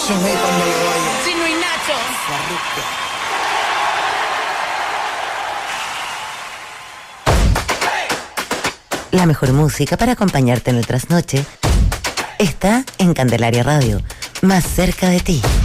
canción ahí cuando yo vaya. Chino y Nacho. La mejor música para acompañarte en el trasnoche está en Candelaria Radio, más cerca de ti.